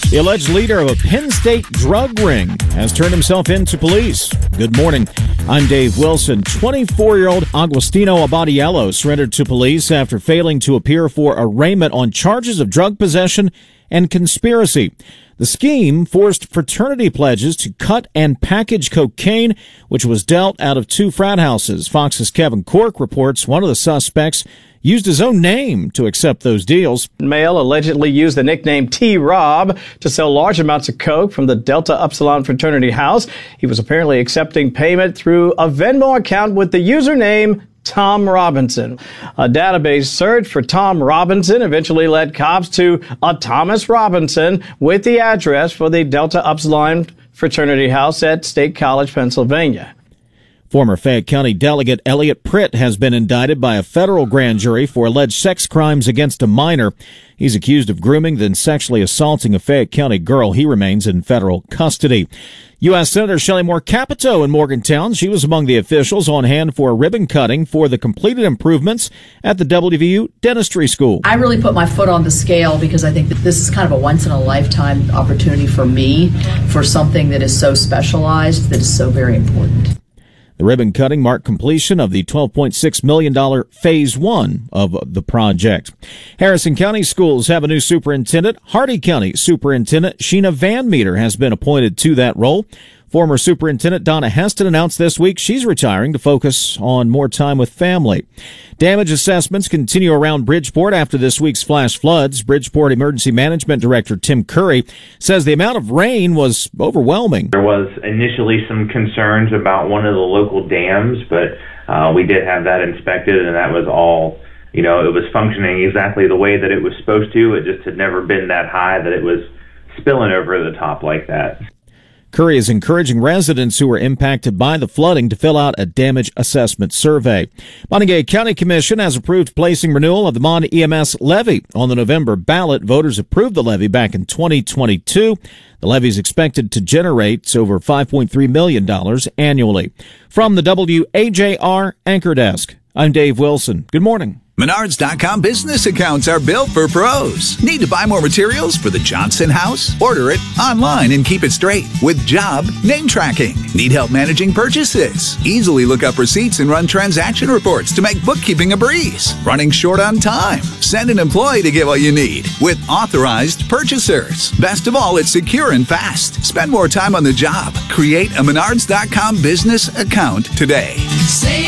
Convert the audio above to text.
The alleged leader of a Penn State drug ring has turned himself in to police. Good morning. I'm Dave Wilson. 24-year-old Agustino Abadiello surrendered to police after failing to appear for arraignment on charges of drug possession and conspiracy. The scheme forced fraternity pledges to cut and package cocaine, which was dealt out of two frat houses. Fox's Kevin Cork reports one of the suspects used his own name to accept those deals. Male allegedly used the nickname T-Rob to sell large amounts of coke from the Delta Upsilon fraternity house. He was apparently accepting payment through a Venmo account with the username Tom Robinson. A database search for Tom Robinson eventually led cops to a Thomas Robinson with the address for the Delta Upsilon fraternity house at State College, Pennsylvania. Former Fayette County Delegate Elliot Pritt has been indicted by a federal grand jury for alleged sex crimes against a minor. He's accused of grooming then sexually assaulting a Fayette County girl. He remains in federal custody. U.S. Senator Shelley Moore Capito in Morgantown. She was among the officials on hand for a ribbon cutting for the completed improvements at the WVU Dentistry School. I really put my foot on the scale because I think that this is kind of a once-in-a-lifetime opportunity for me for something that is so specialized, that is so very important. The ribbon cutting marked completion of the $12.6 million Phase 1 of the project. Harrison County schools have a new superintendent. Hardy County Superintendent Sheena Van Meter has been appointed to that role. Former Superintendent Donna Heston announced this week she's retiring to focus on more time with family. Damage assessments continue around Bridgeport after this week's flash floods. Bridgeport Emergency Management Director Tim Curry says the amount of rain was overwhelming. There was initially some concerns about one of the local dams, but we did have that inspected, and that was all, it was functioning exactly the way that it was supposed to. It just had never been that high that it was spilling over the top like that. Curry is encouraging residents who were impacted by the flooding to fill out a damage assessment survey. Montague County Commission has approved placing renewal of the Mon EMS levy on the November ballot. Voters approved the levy back in 2022. The levy is expected to generate over $5.3 million annually. From the WAJR Anchor Desk, I'm Dave Wilson. Good morning. Menards.com business accounts are built for pros. Need to buy more materials for the Johnson house? Order it online and keep it straight with job name tracking. Need help managing purchases? Easily look up receipts and run transaction reports to make bookkeeping a breeze. Running short on time? Send an employee to get what you need with authorized purchasers. Best of all, it's secure and fast. Spend more time on the job. Create a Menards.com business account today.